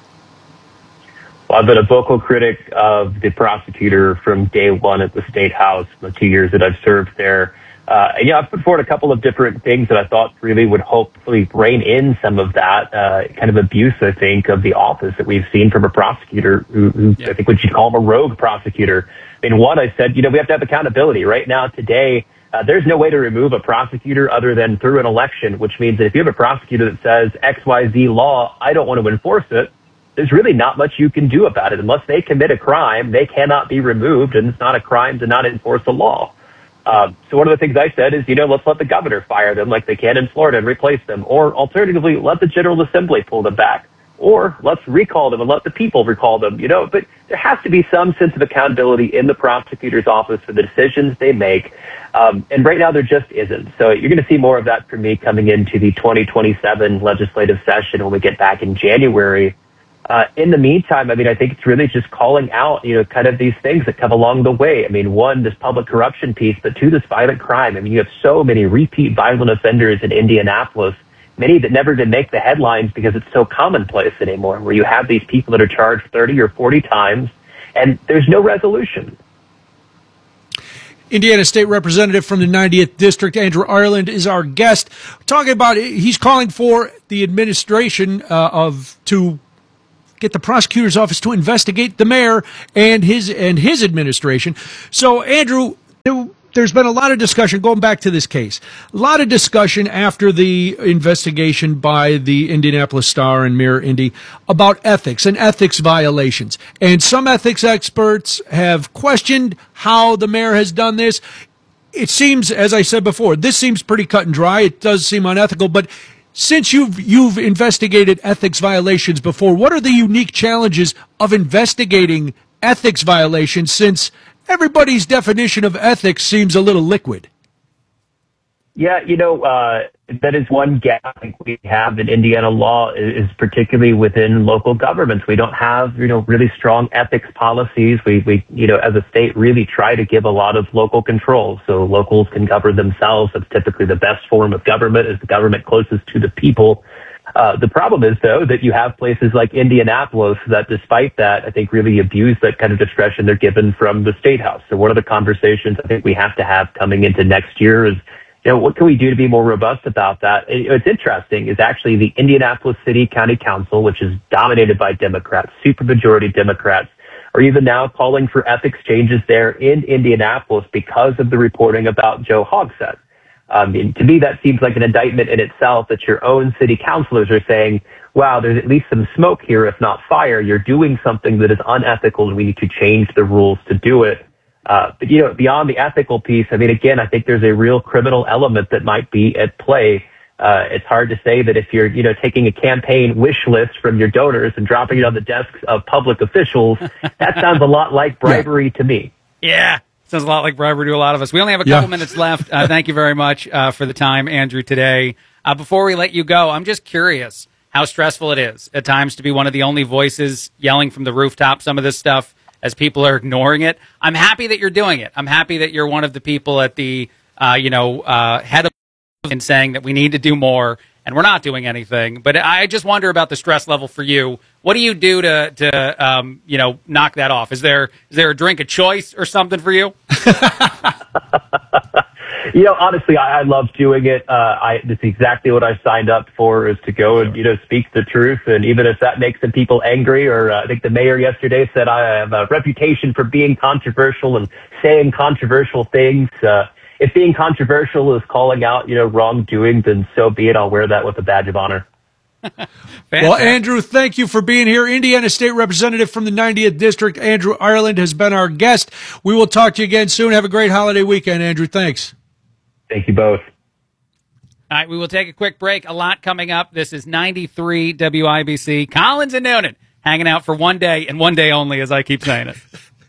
Well, I've been a vocal critic of the prosecutor from day one at the State House, the two years that I've served there. Uh, and, yeah, I've put forward a couple of different things that I thought really would hopefully rein in some of that uh, kind of abuse, I think, of the office that we've seen from a prosecutor who, who yeah. I think we should call him a rogue prosecutor. I mean, one, I said, you know, we have to have accountability. Right now, today, uh, there's no way to remove a prosecutor other than through an election, which means that if you have a prosecutor that says X Y Z law, I don't want to enforce it, there's really not much you can do about it. Unless they commit a crime, they cannot be removed, and it's not a crime to not enforce a law. Um, so one of the things I said is, you know, let's let the governor fire them like they can in Florida and replace them. Or alternatively, let the General Assembly pull them back. Or let's recall them and let the people recall them, you know. But there has to be some sense of accountability in the prosecutor's office for the decisions they make. Um, and right now there just isn't. So you're going to see more of that from me coming into the twenty twenty-seven legislative session when we get back in January. Uh, in the meantime, I mean, I think it's really just calling out, you know, kind of these things that come along the way. I mean, one, this public corruption piece, but two, this violent crime. I mean, you have so many repeat violent offenders in Indianapolis, many that never did make the headlines because it's so commonplace anymore, where you have these people that are charged thirty or forty times, and there's no resolution. Indiana State Representative from the ninetieth District, Andrew Ireland, is our guest. Talking about, he's calling for the administration uh, of to get the prosecutor's office to investigate the mayor and his and his administration. So, Andrew, there's been a lot of discussion going back to this case. A lot of discussion after the investigation by the Indianapolis Star and Mirror Indy about ethics and ethics violations. And some ethics experts have questioned how the mayor has done this. It seems, as I said before, this seems pretty cut and dry. It does seem unethical, but since you've you've investigated ethics violations before, what are the unique challenges of investigating ethics violations, since everybody's definition of ethics seems a little liquid? Yeah, you know, uh, that is one gap I think we have in Indiana law, is particularly within local governments. We don't have, you know, really strong ethics policies. We, we, you know, as a state really try to give a lot of local control so locals can govern themselves. That's typically the best form of government, is the government closest to the people. Uh, the problem is, though, that you have places like Indianapolis that, despite that, I think really abuse that kind of discretion they're given from the State House. So one of the conversations I think we have to have coming into next year is, you know, what can we do to be more robust about that? It's interesting is actually the Indianapolis City County Council, which is dominated by Democrats, supermajority Democrats, are even now calling for ethics changes there in Indianapolis because of the reporting about Joe Hogsett. Um, and to me, that seems like an indictment in itself, that your own city councilors are saying, wow, there's at least some smoke here, if not fire. You're doing something that is unethical, and we need to change the rules to do it. Uh, but, you know, beyond the ethical piece, I mean, again, I think there's a real criminal element that might be at play. Uh, it's hard to say that if you're, you know, taking a campaign wish list from your donors and dropping it on the desks of public officials, that sounds a lot like bribery yeah. to me. Yeah. Sounds a lot like bribery to a lot of us. We only have a couple yeah. minutes left. Uh, thank you very much uh, for the time, Andrew, today. Uh, before we let you go, I'm just curious how stressful it is at times to be one of the only voices yelling from the rooftop some of this stuff as people are ignoring it. I'm happy that you're doing it. I'm happy that you're one of the people at the, uh, you know, uh, head of and saying that we need to do more, and we're not doing anything. But I just wonder about the stress level for you. What do you do to, to um, you know, knock that off? Is there is there a drink of choice or something for you? You know, honestly, I, I love doing it. Uh, I, it's exactly what I signed up for, is to go and, you know, speak the truth. And even if that makes some people angry, or uh, I think the mayor yesterday said I have a reputation for being controversial and saying controversial things. Uh, if being controversial is calling out, you know, wrongdoing, then so be it. I'll wear that with a badge of honor. Well, Andrew, thank you for being here. Indiana State Representative from the ninetieth District, Andrew Ireland, has been our guest. We will talk to you again soon. Have a great holiday weekend, Andrew. Thanks. Thank you both. All right, we will take a quick break. A lot coming up. This is ninety-three W I B C. Collins and Noonan hanging out for one day and one day only, as I keep saying it.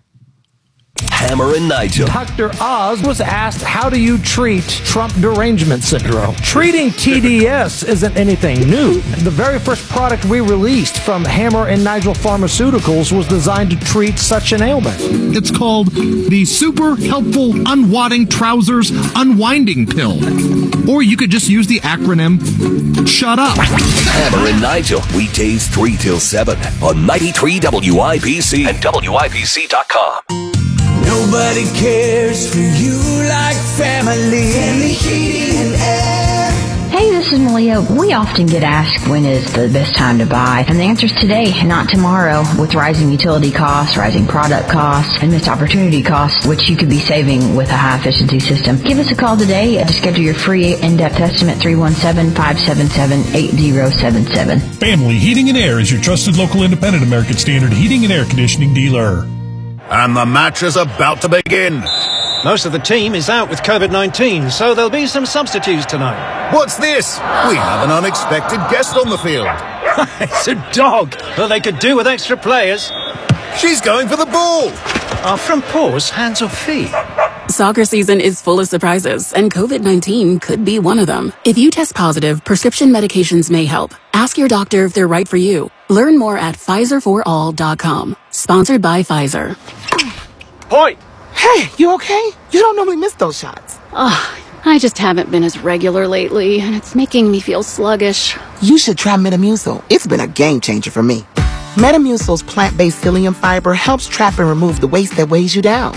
Hammer and Nigel. Doctor Oz was asked, how do you treat Trump derangement syndrome? Treating T D S isn't anything new. The very first product we released from Hammer and Nigel Pharmaceuticals was designed to treat such an ailment. It's called the Super Helpful Unwadding Trousers Unwinding Pill. Or you could just use the acronym SHUT UP. Hammer and Nigel, weekdays three till seven on ninety-three W I B C and W I B C dot com. Nobody cares for you like family. Family heating and air. Hey, this is Malia. We often get asked when is the best time to buy, and the answer is today, not tomorrow. With rising utility costs, rising product costs, and missed opportunity costs, which you could be saving with a high-efficiency system. Give us a call today to schedule your free in-depth estimate, three one seven, five seven seven, eight zero seven seven. Family Heating and Air is your trusted local independent American Standard heating and air conditioning dealer. And the match is about to begin. Most of the team is out with COVID nineteen, so there'll be some substitutes tonight. What's this? We have an unexpected guest on the field. It's a dog. Well, they could do with extra players. She's going for the ball. Are from paws, hands or feet? Soccer season is full of surprises, and COVID nineteen could be one of them. If you test positive, prescription medications may help. Ask your doctor if they're right for you. Learn more at Pfizer for all dot com. Sponsored by Pfizer. Point! Hey, you okay? You don't normally miss those shots. Ugh, I just haven't been as regular lately, and it's making me feel sluggish. You should try Metamucil. It's been a game changer for me. Metamucil's plant-based psyllium fiber helps trap and remove the waste that weighs you down.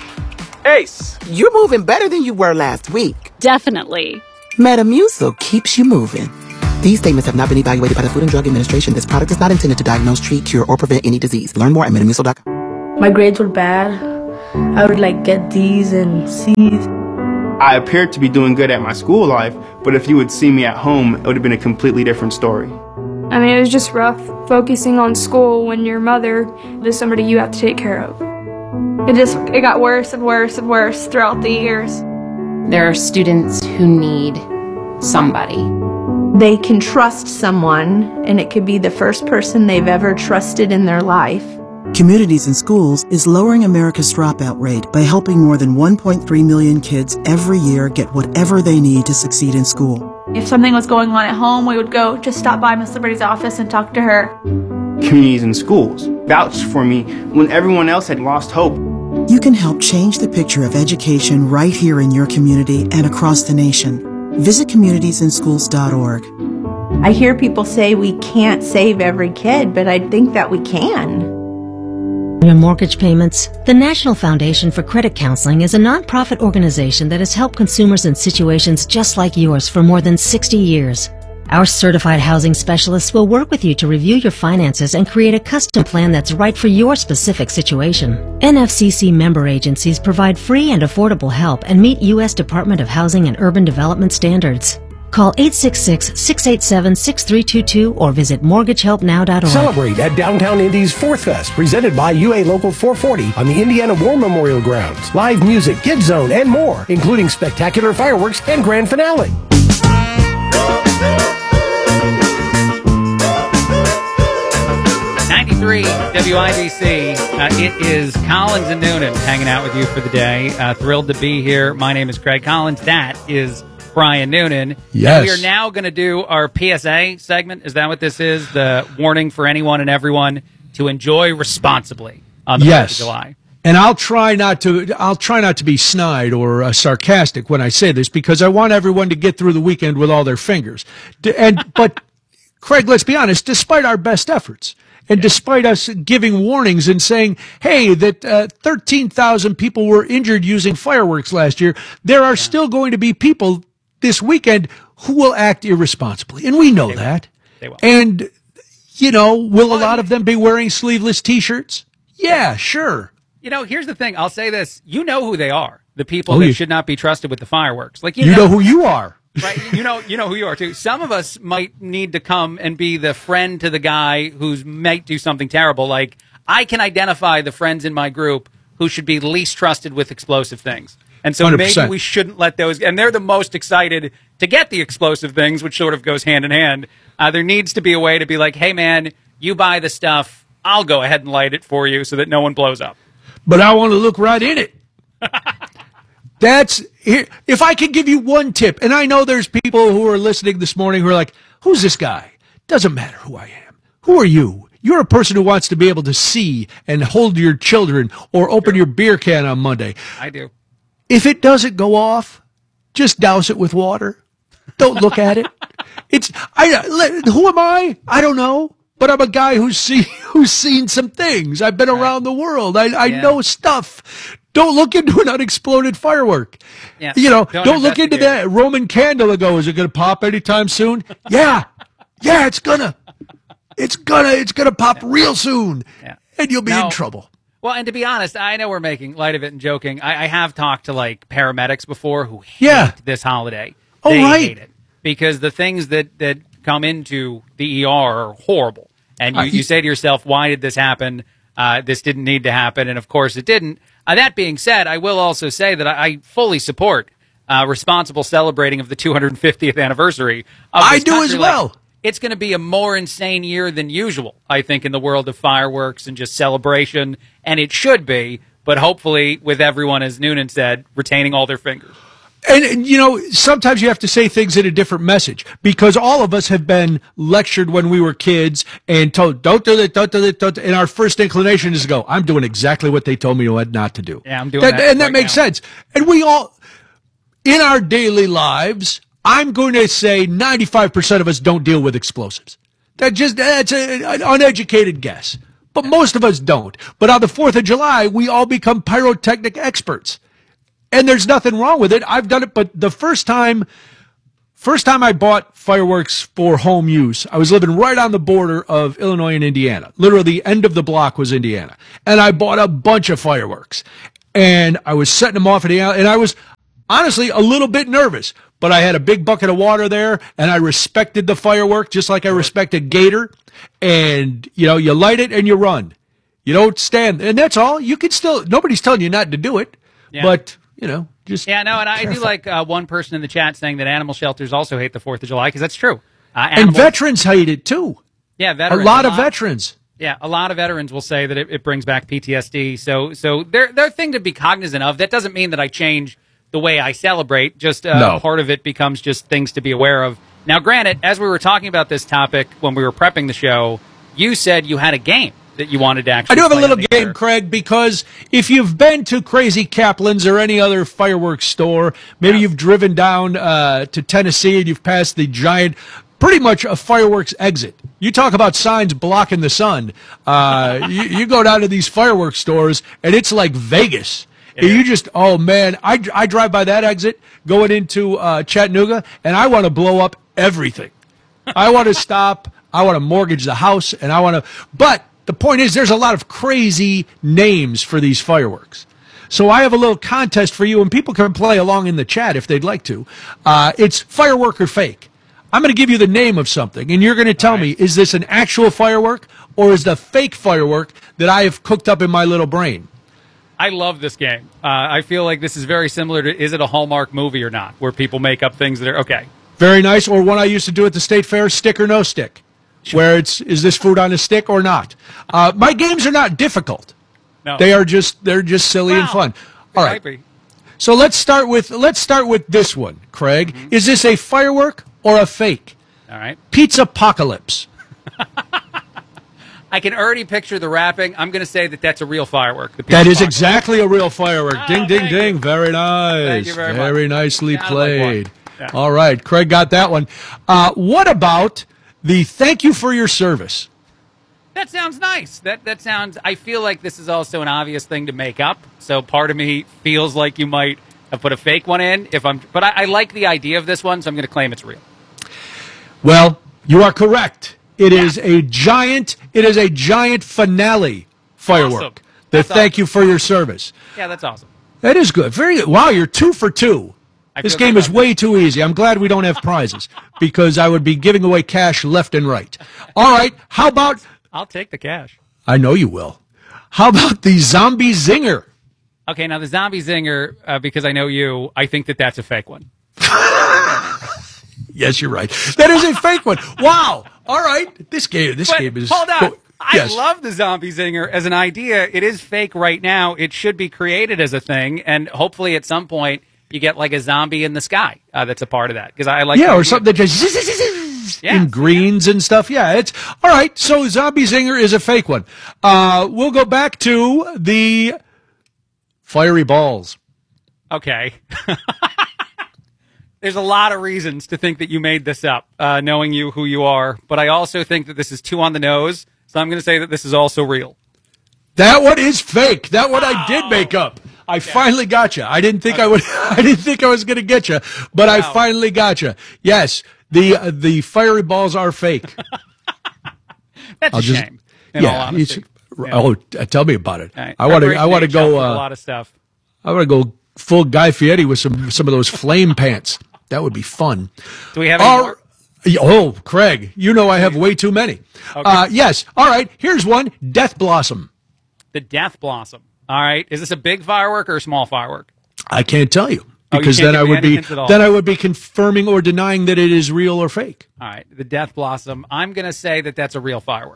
Ace, you're moving better than you were last week. Definitely. Metamucil keeps you moving. These statements have not been evaluated by the Food and Drug Administration. This product is not intended to diagnose, treat, cure, or prevent any disease. Learn more at metamucil dot com. My grades were bad. I would like get D's and C's. I appeared to be doing good at my school life, but if you would see me at home, it would have been a completely different story. I mean, it was just rough focusing on school when your mother is somebody you have to take care of. It just, it got worse and worse and worse throughout the years. There are students who need somebody. They can trust someone, and it could be the first person they've ever trusted in their life. Communities in Schools is lowering America's dropout rate by helping more than one point three million kids every year get whatever they need to succeed in school. If something was going on at home, we would go just stop by Miss Liberty's office and talk to her. Communities in Schools vouched for me when everyone else had lost hope. You can help change the picture of education right here in your community and across the nation. Visit communities in schools dot org. I hear people say we can't save every kid, but I think that we can. Your mortgage payments. The National Foundation for Credit Counseling is a nonprofit organization that has helped consumers in situations just like yours for more than sixty years. Our certified housing specialists will work with you to review your finances and create a custom plan that's right for your specific situation. N F C C member agencies provide free and affordable help and meet U S Department of Housing and Urban Development standards. Call eight six six, six eight seven, six three two two or visit mortgage help now dot org. Celebrate at Downtown Indy's Fourth Fest, presented by U A Local four forty on the Indiana War Memorial Grounds. Live music, Kids Zone, and more, including spectacular fireworks and grand finale. ninety-three W I B C. Uh, it is Collins and Noonan hanging out with you for the day. Uh, thrilled to be here. My name is Craig Collins. That is Brian Noonan. Yes. And we are now going to do our P S A segment. Is that what this is? The warning for anyone and everyone to enjoy responsibly on the yes. fourth of July. And I'll try not to. I'll try not to be snide or uh, sarcastic when I say this, because I want everyone to get through the weekend with all their fingers. D- and but, Craig, let's be honest. Despite our best efforts, and yeah. despite us giving warnings and saying, "Hey, that uh, thirteen thousand people were injured using fireworks last year," there are yeah. still going to be people this weekend who will act irresponsibly, and we know they that. Will. They will. And you know, will a lot of them be wearing sleeveless T-shirts? Yeah, sure. You know, here's the thing. I'll say this. You know who they are. The people oh, that you, should not be trusted with the fireworks. Like You, you know, know who you are. Right? You know you know who you are, too. Some of us might need to come and be the friend to the guy who's might do something terrible. Like, I can identify the friends in my group who should be least trusted with explosive things. And so one hundred percent. Maybe we shouldn't let those, and they're the most excited to get the explosive things, which sort of goes hand in hand. Uh, there needs to be a way to be like, hey, man, you buy the stuff, I'll go ahead and light it for you so that no one blows up. But I want to look right in it. That's here. If I could give you one tip, and I know there's people who are listening this morning who are like, who's this guy? Doesn't matter who I am. Who are you? You're a person who wants to be able to see and hold your children or open sure. your beer can on Monday. I do. If it doesn't go off, just douse it with water. Don't look at it. It's I. Who am I? I don't know. But I'm a guy who's seen who's seen some things. I've been right. around the world. I, I yeah. know stuff. Don't look into an unexploded firework. Yeah. You know, don't, don't look into that Roman candle and go, is it going to pop anytime soon? yeah. Yeah, it's gonna. It's gonna. It's gonna pop yeah. real soon. Yeah. And you'll be now, in trouble. Well, and to be honest, I know we're making light of it and joking. I, I have talked to like paramedics before who hate yeah. this holiday. Oh, they right. hate it because the things that, that come into the E R are horrible. And you, uh, you say to yourself, why did this happen? Uh, this didn't need to happen. And of course it didn't. Uh, that being said, I will also say that I, I fully support uh, responsible celebrating of the two hundred fiftieth anniversary of this I do country. as well. Like, it's going to be a more insane year than usual, I think, in the world of fireworks and just celebration. And it should be. but hopefully with everyone, as Noonan said, retaining all their fingers. And, and, you know, sometimes you have to say things in a different message because all of us have been lectured when we were kids and told, don't do that, don't do that, don't do that. And our first inclination is to go, I'm doing exactly what they told me what not to do. Yeah, I'm doing that. that And right that makes now. sense. And we all, in our daily lives, I'm going to say ninety-five percent of us don't deal with explosives. That just, that's a, an uneducated guess. But most of us don't. But on the fourth of July, we all become pyrotechnic experts. And there's nothing wrong with it. I've done it, but the first time, first time I bought fireworks for home use, I was living right on the border of Illinois and Indiana. Literally, the end of the block was Indiana. And I bought a bunch of fireworks. And I was setting them off at the alley, and I was honestly a little bit nervous. But I had a big bucket of water there, and I respected the firework just like I respected Gator. And, you know, you light it and you run. You don't stand. And that's all. You can still, nobody's telling you not to do it. Yeah. But, you know, just yeah, no, and I do like uh, one person in the chat saying that animal shelters also hate the fourth of July because that's true. Uh, and animals, veterans hate it too. Yeah, veterans. A lot of veterans. Yeah, a lot of veterans will say that it, it brings back P T S D. So, so they're they're a thing to be cognizant of. That doesn't mean that I change the way I celebrate. Just uh, No. part of it becomes just things to be aware of. Now, granted, as we were talking about this topic when we were prepping the show, you said you had a game that you wanted to actually I do have a play little on the game, air. Craig, because if you've been to Crazy Kaplan's or any other fireworks store, maybe you've driven down uh, to Tennessee and you've passed the giant, pretty much a fireworks exit. You talk about signs blocking the sun. Uh, you, you go down to these fireworks stores, and it's like Vegas. And you just, oh, man, I, I drive by that exit going into uh, Chattanooga, and I want to blow up everything. I want to stop. I want to mortgage the house, and I want to, but the point is, there's a lot of crazy names for these fireworks. So I have a little contest for you, and people can play along in the chat if they'd like to. Uh, it's firework or fake. I'm going to give you the name of something, and you're going to tell me, is this an actual firework or is the fake firework that I have cooked up in my little brain? I love this game. Uh, I feel like this is very similar to is it a Hallmark movie or not, where people make up things that are okay. Very nice. Or one I used to do at the State Fair, stick or no stick. Where it's, is this food on a stick or not? Uh, my games are not difficult. No. They are just, they're just silly Wow. and fun. They All might right. be. So let's start with, let's start with this one, Craig. Mm-hmm. Is this a firework or a fake? All right. Pizza apocalypse. I can already picture the wrapping. I'm going to say that that's a real firework. The That pizza is box. exactly a real firework. Oh, ding, ding, thank ding. Very nice. Thank you very much. very nicely Sounded like one. played. Yeah. All right. Craig got that one. Uh, what about the thank you for your service? That sounds nice. That that sounds. I feel like this is also an obvious thing to make up. So part of me feels like you might have put a fake one in. If I'm, but I, I like the idea of this one, so I'm going to claim it's real. Well, you are correct. It is a giant. It is a giant finale firework. Awesome. The That's thank awesome. you for your service. Yeah, that's awesome. That is good. Very good. Wow, you're two for two. I This feel game good is about way too easy. I'm glad we don't have prizes because I would be giving away cash left and right. All right. How about? I'll take the cash. I know you will. How about the zombie zinger? Okay, now the zombie zinger, uh, because I know you, I think that that's a fake one. Yes, you're right. That is a fake one. Wow. All right. This game. This But game is. hold on. Go- I yes. love the zombie zinger as an idea. It is fake right now. It should be created as a thing, and hopefully at some point you get like a zombie in the sky uh, that's a part of that. Because I like Yeah, the or idea. something that just zzz, zzz, zzz, zzz Yeah, in greens and stuff. Yeah, it's all right. So zombie zinger is a fake one. Uh, we'll go back to the fiery balls. Okay. There's a lot of reasons to think that you made this up, uh, knowing you who you are. But I also think that this is too on the nose, so I'm going to say that this is also real. That one is fake. That one I did make up. I finally got you. I didn't think I would. I didn't think I was going to get you, but I Wow. finally got you. Yes, the uh, the fiery balls are fake. That's I'll a just- shame. In all yeah. honesty. it's- Oh, t- tell me about it. All right. I want to. I Preparation want to Day go. counts with Uh, a lot of stuff. I want to go full Guy Fieri with some some of those flame pants. That would be fun. Do we have any All- more? Oh, Craig, you know I have way too many. Okay. Uh, yes. All right. Here's one. Death Blossom. The Death Blossom. All right. Is this a big firework or a small firework? I can't tell you Oh, you because can't then I give me would any be hints at all. then I would be confirming or denying that it is real or fake. All right. The Death Blossom. I'm going to say that that's a real firework.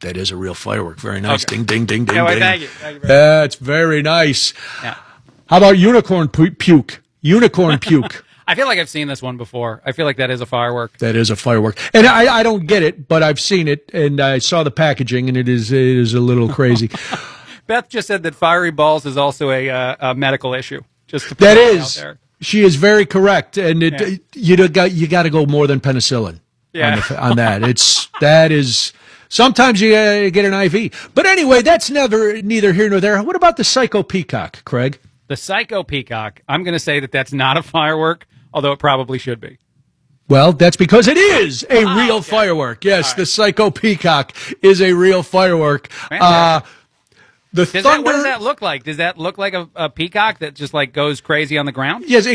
that is a real firework. Very nice. Okay. Ding, ding, ding, ding, Yeah, well, ding. thank you. Thank you very That's very nice. Yeah. How about unicorn pu- puke? Unicorn puke. I feel like I've seen this one before. I feel like that is a firework. That is a firework. And I, I don't get it, but I've seen it, and I saw the packaging, and it is it is a little crazy. Beth just said that fiery balls is also a, uh, a medical issue. Just to put That that is. out there. She is very correct, and it, Yeah. you got you got to go more than penicillin Yeah. on, the, on that. It's that is sometimes you uh, get an I V, but anyway, that's never neither here nor there. What about the Psycho Peacock, Craig? The Psycho Peacock. I'm going to say that that's not a firework, although it probably should be. Well, that's because it is a oh, real okay. firework. Yes, right. The Psycho Peacock is a real firework. Uh, the Does thunder. That, what does that look like? Does that look like a, a peacock that just like goes crazy on the ground? Yes.